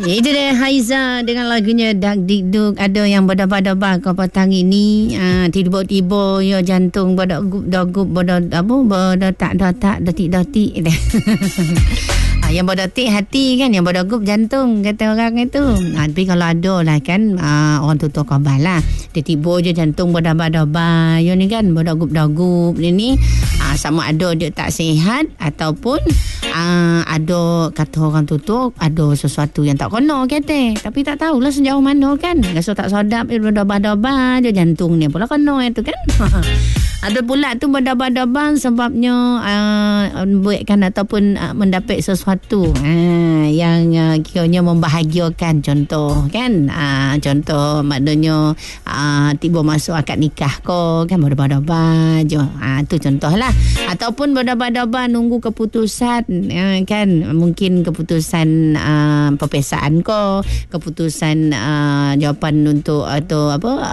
Itu dia Haiza dengan lagunya Dak Dikduk. Ada yang berdebar-debar kau petang ini. Tiba-tiba ya jantung berdegup berdetak-detak detik-detik. Yang berdetik hati kan, yang berdegup jantung kata orang itu. Tapi kalau ada lah kan orang tutur khabar lah. Tiba-tiba je jantung berdebar-debar. Ya ni kan berdegup-degup ni. Sama ada dia tak sihat ataupun ada kata orang tutur ada sesuatu yang tak kena kata. Tapi tak tahulah sejauh mana kan. Rasa tak sedap berdebar-debar je jantung ni pula kena itu kan. Ada pula tu berdebar-debar sebabnya buatkan ataupun mendapat sesuatu yang kiranya membahagiakan, contoh kan. Contoh maknanya tiba masuk akad nikah ko kan berdebar-debar je. Tu contohlah. Ataupun berdebar-debar nunggu keputusan kan, mungkin keputusan perpisaan ko, keputusan jawapan untuk atau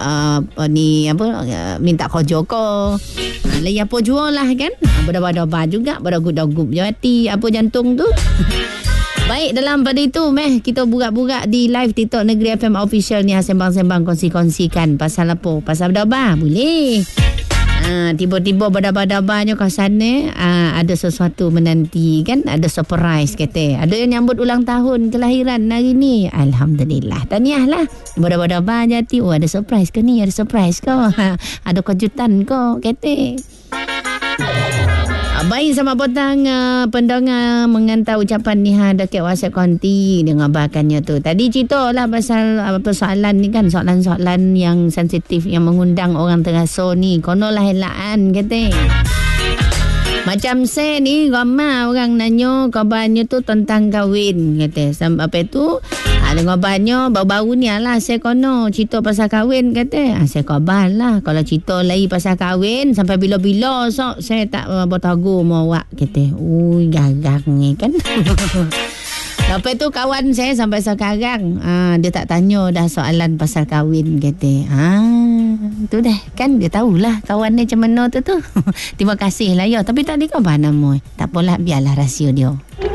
minta kerja ko. Lagi apa jual lah kan. Berdebar-debar juga, berdegup-degup je hati apa jantung tu. Baik, dalam pada itu kita buka-buka di live TikTok Negeri FM Official ni, sembang-sembang kongsi-kongsikan pasal apa? Pasal berdebar boleh. Tiba-tiba berdebar-debarnya kat sana ada sesuatu menanti kan, ada surprise kata. Ada yang nyambut ulang tahun kelahiran hari ni. Alhamdulillah. Tahniah lah. Berdebar-debar je hati. Oh, ada surprise ke ni? Ada surprise ke? Ada kejutan ke? Kata. Baik, sama petang pendengar mengantar ucapan ni dekat WhatsApp konti dengan ngabarkannya tu. Tadi cerita lah pasal persoalan ni kan, soalan-soalan yang sensitif yang mengundang orang terasa ni. Konolah helaan kata. Macam saya ni ramai orang nanya kabarnya tu tentang kahwin kata. Sampai apa tu ada kabarnya baru-baru ni lah saya kono cerita pasal kahwin kata. Saya kabar lah kalau cerita lagi pasal kahwin sampai bila-bila sok saya tak bertagur mau awak kata. Ui gagak ni kan. Lepas tu kawan saya sampai sekarang dia tak tanya dah soalan pasal kahwin kata. Tu dah kan dia tahulah kawan ni macam mana tu. Terima kasih lah ya. Tapi tak ada kabar nama. Tak apalah, biarlah rahsia dia.